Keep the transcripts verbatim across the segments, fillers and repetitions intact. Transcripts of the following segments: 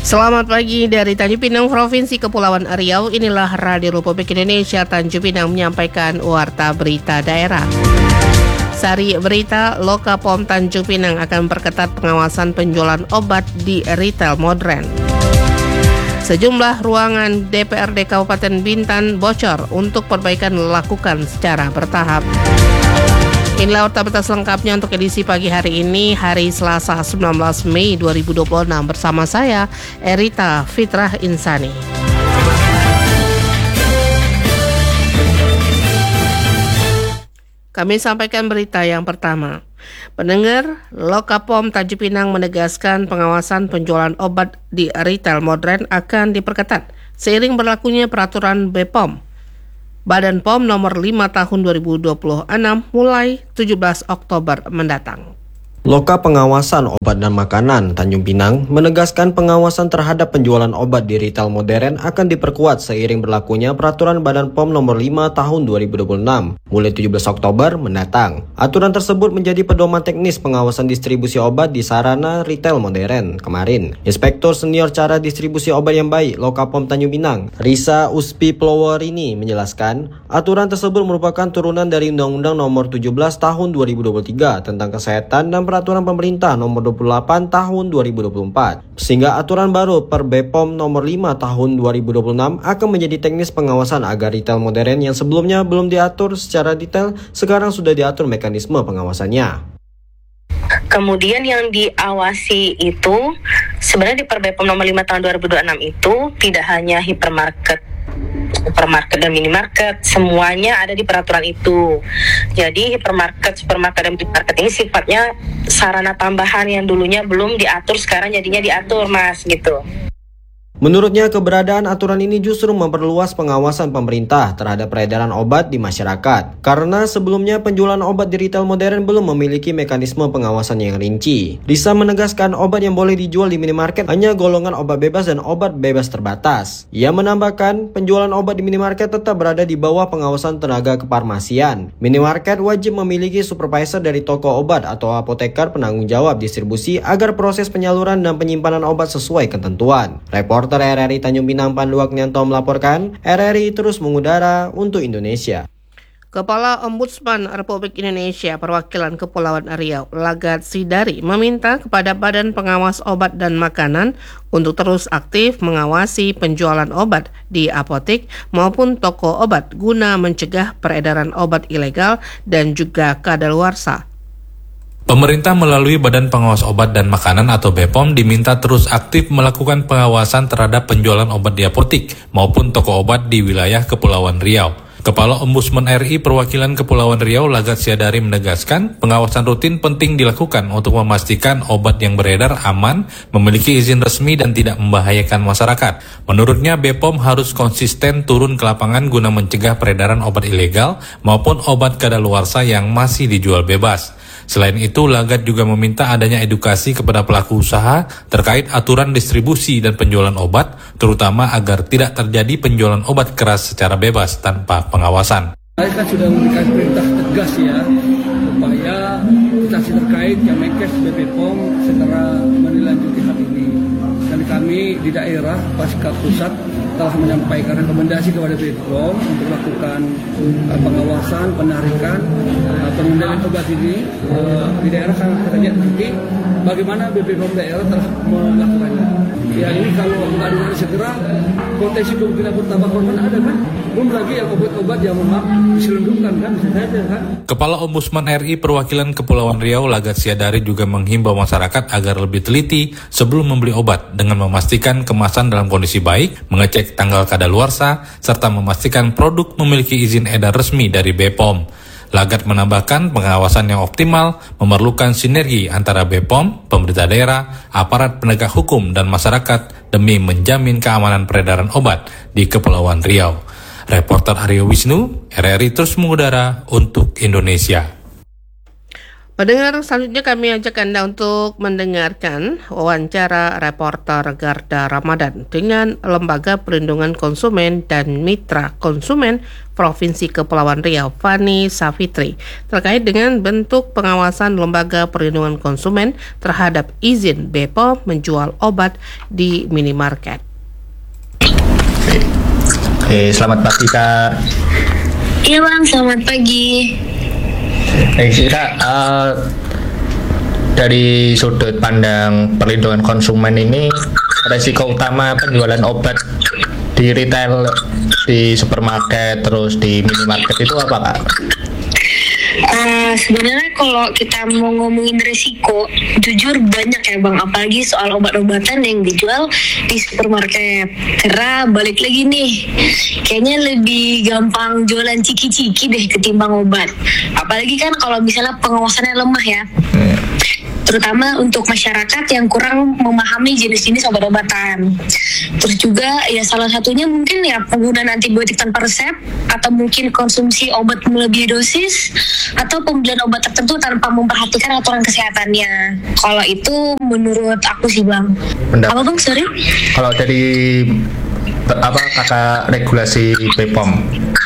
Selamat pagi dari Tanjung Pinang, Provinsi Kepulauan Riau. Inilah Radio Republik Indonesia Tanjung Pinang menyampaikan warta berita daerah. Sari berita, Loka Pom Tanjung Pinang akan perketat pengawasan penjualan obat di retail modern. Sejumlah ruangan D P R D Kabupaten Bintan bocor untuk perbaikan dilakukan secara bertahap. Inilah warta berita selengkapnya untuk edisi pagi hari ini, hari Selasa sembilan belas Mei dua ribu dua puluh enam bersama saya, Erita Fitrah Insani. Kami sampaikan berita yang pertama. Pendengar, Loka Pom Tanjung Pinang menegaskan pengawasan penjualan obat di retail modern akan diperketat seiring berlakunya peraturan B P O M. Badan P O M nomor lima tahun dua ribu dua puluh enam mulai tujuh belas Oktober mendatang. Loka Pengawasan Obat dan Makanan Tanjung Pinang menegaskan pengawasan terhadap penjualan obat di retail modern akan diperkuat seiring berlakunya peraturan Badan P O M nomor lima tahun dua ribu dua puluh enam mulai tujuh belas Oktober mendatang. Aturan tersebut menjadi pedoman teknis pengawasan distribusi obat di sarana retail modern kemarin. Inspektur Senior Cara Distribusi Obat yang Baik Loka Pom Tanjung Pinang, Risa Uspi Plowerini menjelaskan, aturan tersebut merupakan turunan dari Undang-Undang nomor tujuh belas tahun dua ribu dua puluh tiga tentang kesehatan dan Peraturan Pemerintah nomor dua puluh delapan tahun dua ribu dua puluh empat, sehingga aturan baru per B P O M nomor lima tahun dua ribu dua puluh enam akan menjadi teknis pengawasan agar retail modern yang sebelumnya belum diatur secara detail, sekarang sudah diatur mekanisme pengawasannya. Kemudian yang diawasi itu sebenarnya di per B P O M nomor lima tahun dua ribu dua puluh enam itu tidak hanya hipermarket, supermarket dan minimarket, semuanya ada di peraturan itu. Jadi hipermarket, supermarket dan minimarket ini sifatnya sarana tambahan yang dulunya belum diatur, sekarang jadinya diatur, Mas, gitu. Menurutnya, keberadaan aturan ini justru memperluas pengawasan pemerintah terhadap peredaran obat di masyarakat. Karena sebelumnya penjualan obat di retail modern belum memiliki mekanisme pengawasan yang rinci. Risa menegaskan obat yang boleh dijual di minimarket hanya golongan obat bebas dan obat bebas terbatas. Ia menambahkan, penjualan obat di minimarket tetap berada di bawah pengawasan tenaga kefarmasian. Minimarket wajib memiliki supervisor dari toko obat atau apoteker penanggung jawab distribusi agar proses penyaluran dan penyimpanan obat sesuai ketentuan. Report R R I Tanjung Pinang Pandu Waknianto melaporkan, R R I terus mengudara untuk Indonesia. Kepala Ombudsman Republik Indonesia Perwakilan Kepulauan Riau, Lagat Sidari, meminta kepada Badan Pengawas Obat dan Makanan untuk terus aktif mengawasi penjualan obat di apotek maupun toko obat guna mencegah peredaran obat ilegal dan juga kadaluarsa. Pemerintah melalui Badan Pengawas Obat dan Makanan atau B P O M diminta terus aktif melakukan pengawasan terhadap penjualan obat di apotik maupun toko obat di wilayah Kepulauan Riau. Kepala Ombudsman R I Perwakilan Kepulauan Riau Lagat Sidari menegaskan pengawasan rutin penting dilakukan untuk memastikan obat yang beredar aman, memiliki izin resmi dan tidak membahayakan masyarakat. Menurutnya B P O M harus konsisten turun ke lapangan guna mencegah peredaran obat ilegal maupun obat kadaluarsa yang masih dijual bebas. Selain itu, Lagat juga meminta adanya edukasi kepada pelaku usaha terkait aturan distribusi dan penjualan obat, terutama agar tidak terjadi penjualan obat keras secara bebas tanpa pengawasan. Saya kan sudah memberikan perintah tegas ya, supaya instansi terkait yang Kemenkes B P O M segera menindaklanjuti hal ini. Dan kami di daerah pasca pusat telah menyampaikan rekomendasi kepada B P O M untuk melakukan uh, pengawasan, penarikan, uh, pengendalian obat ini uh, di daerah sangat terlihat nanti bagaimana B P O M daerah telah melakukannya. Ya ini kalau nggak ada segera potensi kemungkinan bertambah korban ada kan? Belum lagi yang obat-obat yang memang diselundupkan kan bisa saja kan? Kepala Ombudsman R I Perwakilan Kepulauan Riau Lagat Sidari juga menghimbau masyarakat agar lebih teliti sebelum membeli obat dengan memastikan kemasan dalam kondisi baik, mengecek tanggal kadaluarsa, serta memastikan produk memiliki izin edar resmi dari B P O M. Lagat menambahkan pengawasan yang optimal memerlukan sinergi antara B P O M, pemerintah daerah, aparat penegak hukum, dan masyarakat demi menjamin keamanan peredaran obat di Kepulauan Riau. Reporter Aryo Wisnu, R R I terus mengudara untuk Indonesia. Pendengar, selanjutnya kami ajak Anda untuk mendengarkan wawancara reporter Garda Ramadan dengan Lembaga Perlindungan Konsumen dan Mitra Konsumen Provinsi Kepulauan Riau, Fani Safitri, terkait dengan bentuk pengawasan Lembaga Perlindungan Konsumen terhadap izin B P O M menjual obat di minimarket. Oke, Oke selamat pagi Kak. Iya Bang, selamat pagi. Eh, Kak, uh, dari sudut pandang perlindungan konsumen ini, resiko utama penjualan obat di retail, di supermarket, terus di minimarket itu apa Kak? Uh, sebenarnya kalau kita mau ngomongin resiko, jujur banyak ya Bang, apalagi soal obat-obatan yang dijual di supermarket. Karena balik lagi nih, kayaknya lebih gampang jualan ciki-ciki deh ketimbang obat. Apalagi kan kalau misalnya pengawasannya lemah ya. Hmm. Terutama untuk masyarakat yang kurang memahami jenis-jenis obat-obatan. Terus juga ya salah satunya mungkin ya penggunaan antibiotik tanpa resep, atau mungkin konsumsi obat melebihi dosis, atau pembelian obat tertentu tanpa memperhatikan aturan kesehatannya. Kalau itu menurut aku sih Bang. Pendapat. Apa Bang, sorry? Kalau dari apa kakak regulasi B P O M?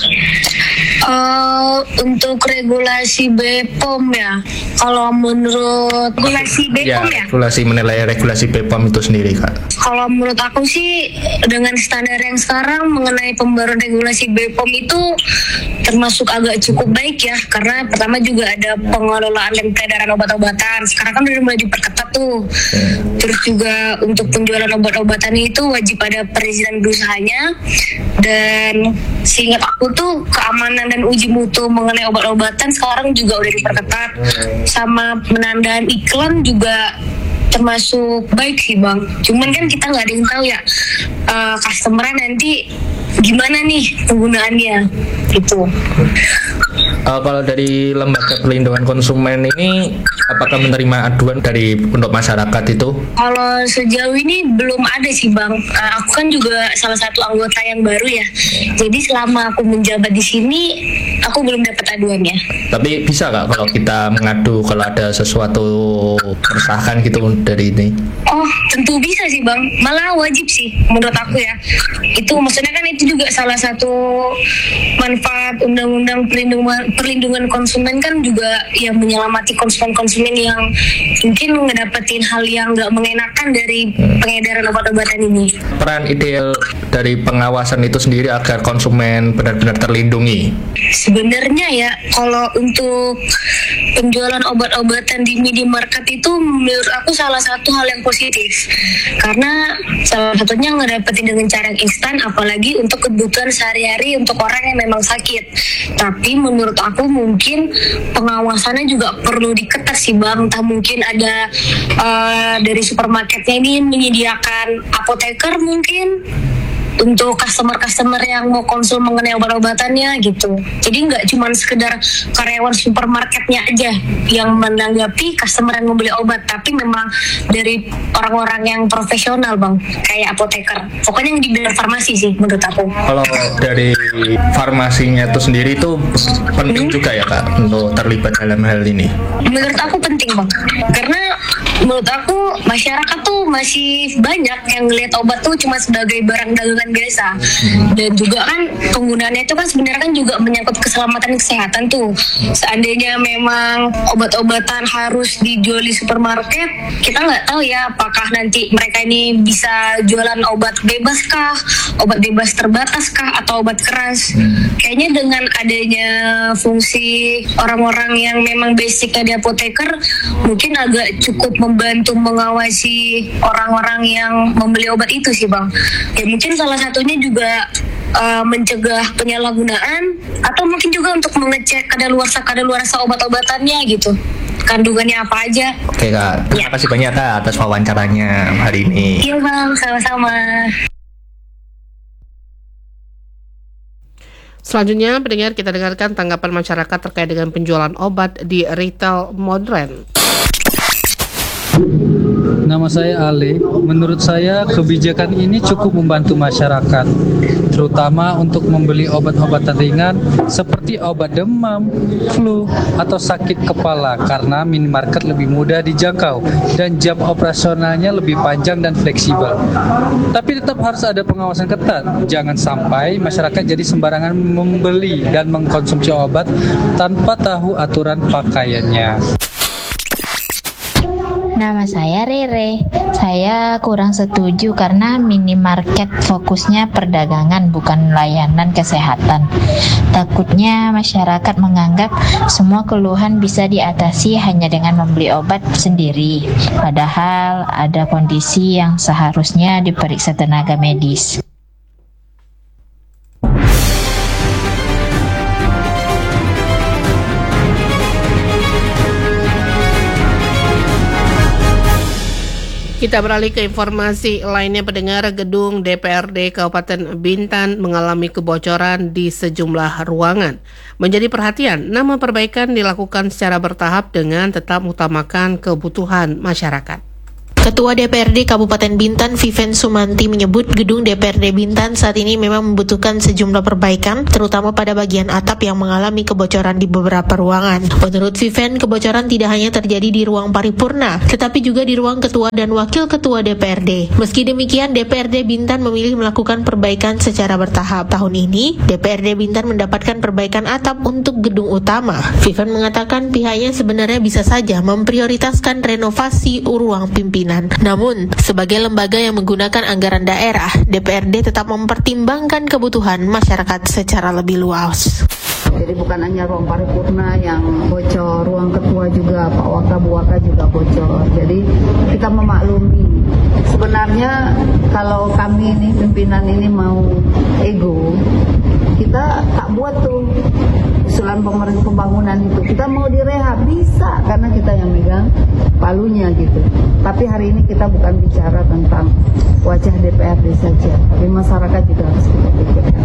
Uh, untuk regulasi B P O M ya, kalau menurut regulasi B P O M ya, ya? Regulasi menilai regulasi B P O M itu sendiri Kak. Kalau menurut aku sih dengan standar yang sekarang mengenai pembaruan regulasi B P O M itu termasuk agak cukup baik ya, karena pertama juga ada pengelolaan dan peredaran obat-obatan. Sekarang kan udah mulai diperketat tuh. Hmm. Terus juga untuk penjualan obat-obatan itu wajib ada perizinan berusahanya, dan seingat aku tuh keamanan dan uji mutu mengenai obat-obatan sekarang juga udah diperketat. Sama penandaan iklan juga termasuk baik sih Bang. Cuman kan kita nggak ada yang tahu ya uh, customer-nya nanti gimana nih penggunaannya gitu. Uh, kalau dari Lembaga Perlindungan Konsumen ini, apakah menerima aduan dari untuk masyarakat itu? Kalau sejauh ini belum ada sih Bang. Uh, aku kan juga salah satu anggota yang baru ya. Jadi selama aku menjabat di sini, aku belum dapat aduannya. Tapi bisa nggak kalau kita mengadu kalau ada sesuatu keresahan gitu dari ini? Oh, tentu bisa sih Bang. Malah wajib sih menurut aku ya. Itu maksudnya kan itu juga salah satu manfaat Undang-Undang Perlindungan Perlindungan Konsumen kan juga yang menyelamati konsumen-konsumen yang mungkin ngedapetin hal yang nggak mengenakan dari pengedaran obat-obatan ini. Peran ideal dari pengawasan itu sendiri agar konsumen benar-benar terlindungi. Sebenarnya ya, kalau untuk penjualan obat-obatan di minimarket itu menurut aku salah satu hal yang positif, karena salah satunya ngedapetin dengan cara yang instan, apalagi untuk kebutuhan sehari-hari untuk orang yang memang sakit. Tapi menurut aku mungkin pengawasannya juga perlu diketat sih Bang. Entah mungkin ada uh, dari supermarketnya ini menyediakan apoteker mungkin untuk customer-customer yang mau konsul mengenai obat-obatannya gitu. Jadi nggak cuma sekedar karyawan supermarketnya aja yang menanggapi customer yang membeli obat, tapi memang dari orang-orang yang profesional Bang, kayak apoteker. Pokoknya yang di bidang farmasi sih menurut aku. Kalau dari farmasinya itu sendiri itu penting hmm? juga ya Kak untuk terlibat dalam hal ini? Menurut aku penting Bang, karena menurut aku masyarakat tuh masih banyak yang ngelihat obat tuh cuma sebagai barang dagangan biasa, dan juga kan penggunaannya itu kan sebenarnya kan juga menyangkut keselamatan kesehatan tuh. Seandainya memang obat-obatan harus dijual di supermarket, kita nggak tahu ya apakah nanti mereka ini bisa jualan obat bebas kah, obat bebas terbatas kah, atau obat keras. Kayaknya dengan adanya fungsi orang-orang yang memang basicnya di apoteker, mungkin agak cukup membantu mengawasi orang-orang yang membeli obat itu sih Bang. Ya mungkin salah satunya juga uh, mencegah penyalahgunaan, atau mungkin juga untuk mengecek kadaluarsa kadaluarsa obat-obatannya gitu, kandungannya apa aja. Oke Kak, terima ya. kasih banyak Kak atas wawancaranya hari ini. Iya Bang, sama-sama. Selanjutnya, pendengar, kita dengarkan tanggapan masyarakat terkait dengan penjualan obat di retail modern. Nama saya Ale. Menurut saya kebijakan ini cukup membantu masyarakat, terutama untuk membeli obat-obatan ringan seperti obat demam, flu, atau sakit kepala karena minimarket lebih mudah dijangkau dan jam operasionalnya lebih panjang dan fleksibel. Tapi tetap harus ada pengawasan ketat. Jangan sampai masyarakat jadi sembarangan membeli dan mengkonsumsi obat tanpa tahu aturan pakaiannya. Nama saya Rere. Saya kurang setuju karena minimarket fokusnya perdagangan bukan layanan kesehatan. Takutnya masyarakat menganggap semua keluhan bisa diatasi hanya dengan membeli obat sendiri. Padahal ada kondisi yang seharusnya diperiksa tenaga medis. Kita beralih ke informasi lainnya. Pendengar, gedung D P R D Kabupaten Bintan mengalami kebocoran di sejumlah ruangan. Menjadi perhatian, nama perbaikan dilakukan secara bertahap dengan tetap mengutamakan kebutuhan masyarakat. Ketua D P R D Kabupaten Bintan, Viven Sumanti, menyebut gedung D P R D Bintan saat ini memang membutuhkan sejumlah perbaikan, terutama pada bagian atap yang mengalami kebocoran di beberapa ruangan. Menurut Viven, kebocoran tidak hanya terjadi di ruang paripurna, tetapi juga di ruang ketua dan wakil ketua D P R D. Meski demikian, D P R D Bintan memilih melakukan perbaikan secara bertahap. Tahun ini, D P R D Bintan mendapatkan perbaikan atap untuk gedung utama. Viven mengatakan pihaknya sebenarnya bisa saja memprioritaskan renovasi ruang pimpinan. Namun, sebagai lembaga yang menggunakan anggaran daerah, D P R D tetap mempertimbangkan kebutuhan masyarakat secara lebih luas. Jadi bukan hanya ruang paripurna yang bocor, ruang ketua juga, Pak Waka, Bu Waka juga bocor. Jadi kita memaklumi. Sebenarnya kalau kami ini pimpinan ini mau ego, kita tak buat tuh usulan pemerintah pembangunan itu. Kita mau direhab bisa karena kita yang megang palunya gitu. Tapi hari ini kita bukan bicara tentang wajah D P R D saja, tapi masyarakat juga harus kita pikirkan.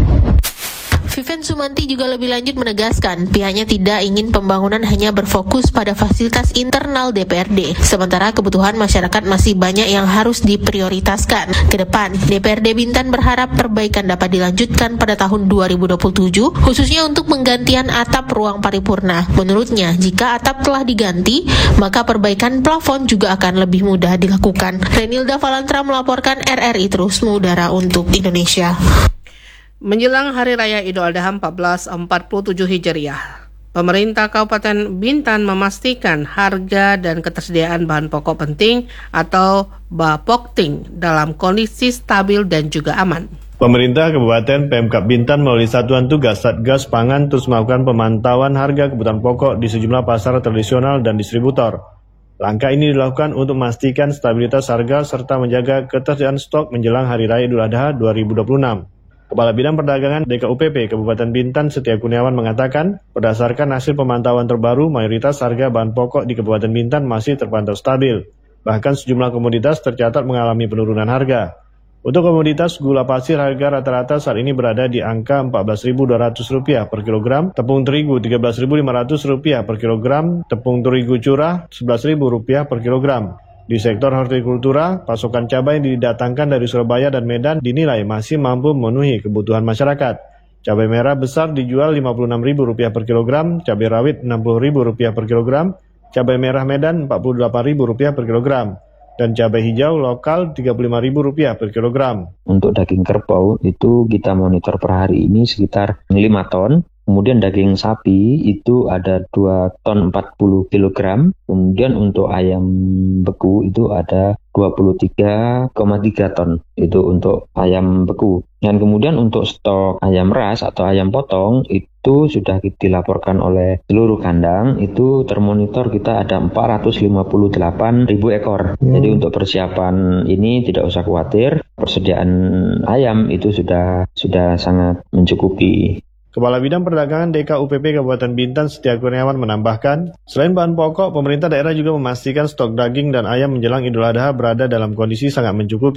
Viven Sumanti juga lebih lanjut menegaskan pihaknya tidak ingin pembangunan hanya berfokus pada fasilitas internal D P R D, sementara kebutuhan masyarakat masih banyak yang harus diprioritaskan. Kedepan, D P R D Bintan berharap perbaikan dapat dilanjutkan pada tahun dua ribu dua puluh tujuh, khususnya untuk penggantian atap ruang paripurna. Menurutnya, jika atap telah diganti, maka perbaikan plafon juga akan lebih mudah dilakukan. Renilda Valantra melaporkan R R I Terus Mengudara untuk Indonesia. Menjelang Hari Raya Idul Adha seribu empat ratus empat puluh tujuh Hijriah, pemerintah Kabupaten Bintan memastikan harga dan ketersediaan bahan pokok penting atau Bapokting dalam kondisi stabil dan juga aman. Pemerintah Kabupaten Pemkab Bintan melalui Satuan Tugas Satgas Pangan terus melakukan pemantauan harga kebutuhan pokok di sejumlah pasar tradisional dan distributor. Langkah ini dilakukan untuk memastikan stabilitas harga serta menjaga ketersediaan stok menjelang Hari Raya Idul Adha dua ribu dua puluh enam. Kepala Bidang Perdagangan D K U P P Kabupaten Bintan Setia Kurniawan mengatakan, berdasarkan hasil pemantauan terbaru, mayoritas harga bahan pokok di Kabupaten Bintan masih terpantau stabil. Bahkan sejumlah komoditas tercatat mengalami penurunan harga. Untuk komoditas gula pasir, harga rata-rata saat ini berada di angka empat belas ribu dua ratus rupiah per kilogram, tepung terigu tiga belas ribu lima ratus rupiah per kilogram, tepung terigu curah sebelas ribu rupiah per kilogram. Di sektor hortikultura, pasokan cabai yang didatangkan dari Surabaya dan Medan dinilai masih mampu memenuhi kebutuhan masyarakat. Cabai merah besar dijual lima puluh enam ribu rupiah per kilogram, cabai rawit enam puluh ribu rupiah per kilogram, cabai merah Medan empat puluh delapan ribu rupiah per kilogram, dan cabai hijau lokal tiga puluh lima ribu rupiah per kilogram. Untuk daging kerbau itu kita monitor per hari ini sekitar lima ton. Kemudian daging sapi itu ada dua ton empat puluh kilogram. Kemudian untuk ayam beku itu ada dua puluh tiga koma tiga ton. Itu untuk ayam beku. Dan kemudian untuk stok ayam ras atau ayam potong itu sudah dilaporkan oleh seluruh kandang. Itu termonitor kita ada empat ratus lima puluh delapan ribu ekor. Hmm. Jadi untuk persiapan ini tidak usah khawatir. Persediaan ayam itu sudah sudah sangat mencukupi. Kepala Bidang Perdagangan D K U P P Kabupaten Bintan Setia Kurniawan menambahkan, selain bahan pokok, pemerintah daerah juga memastikan stok daging dan ayam menjelang Idul Adha berada dalam kondisi sangat mencukupi.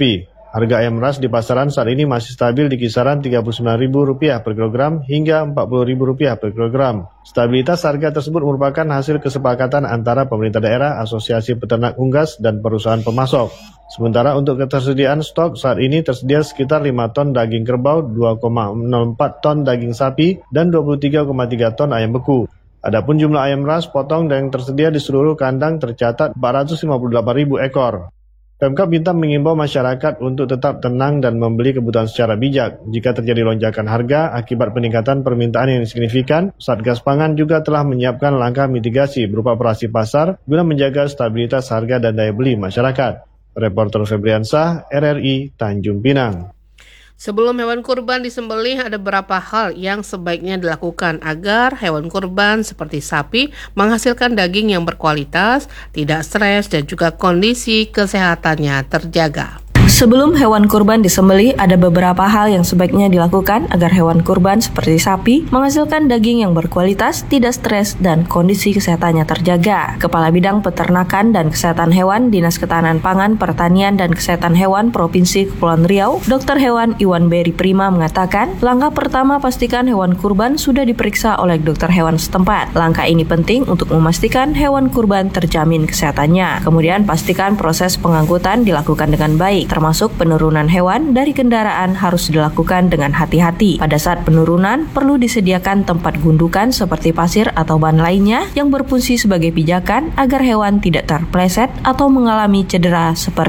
Harga ayam ras di pasaran saat ini masih stabil di kisaran tiga puluh sembilan ribu rupiah per kilogram hingga empat puluh ribu rupiah per kilogram. Stabilitas harga tersebut merupakan hasil kesepakatan antara pemerintah daerah, asosiasi peternak unggas, dan perusahaan pemasok. Sementara untuk ketersediaan stok saat ini tersedia sekitar lima ton daging kerbau, dua koma nol empat ton daging sapi, dan dua puluh tiga koma tiga ton ayam beku. Adapun jumlah ayam ras potong yang tersedia di seluruh kandang tercatat empat ratus lima puluh delapan ribu ekor. Pemkab Bintan mengimbau masyarakat untuk tetap tenang dan membeli kebutuhan secara bijak. Jika terjadi lonjakan harga akibat peningkatan permintaan yang signifikan, Satgas Pangan juga telah menyiapkan langkah mitigasi berupa operasi pasar guna menjaga stabilitas harga dan daya beli masyarakat. Reporter Febriansah, R R I, Tanjung Pinang. Sebelum hewan kurban disembelih, ada beberapa hal yang sebaiknya dilakukan agar hewan kurban seperti sapi menghasilkan daging yang berkualitas, tidak stres, dan juga kondisi kesehatannya terjaga. Sebelum hewan kurban disembelih, ada beberapa hal yang sebaiknya dilakukan agar hewan kurban seperti sapi menghasilkan daging yang berkualitas, tidak stres, dan kondisi kesehatannya terjaga. Kepala Bidang Peternakan dan Kesehatan Hewan Dinas Ketahanan Pangan, Pertanian, dan Kesehatan Hewan Provinsi Kepulauan Riau, Dokter Hewan Iwan Beri Prima mengatakan, langkah pertama pastikan hewan kurban sudah diperiksa oleh dokter hewan setempat. Langkah ini penting untuk memastikan hewan kurban terjamin kesehatannya. Kemudian pastikan proses pengangkutan dilakukan dengan baik, termasuk penurunan hewan dari kendaraan harus dilakukan dengan hati-hati. Pada saat penurunan, perlu disediakan tempat gundukan seperti pasir atau ban lainnya yang berfungsi sebagai pijakan agar hewan tidak terpleset atau mengalami cedera seperti